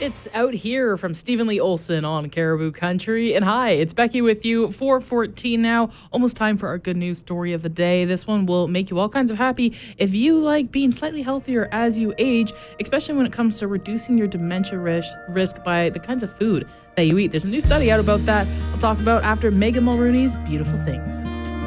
It's Out Here from Stephen Lee Olson on Caribou Country. And hi, it's Becky with you, 4:14 now. Almost time for our good news story of the day. This one will make you all kinds of happy if you like being slightly healthier as you age, especially when it comes to reducing your dementia risk by the kinds of food that you eat. There's a new study out about that I'll talk about after Megan Mulrooney's Beautiful Things.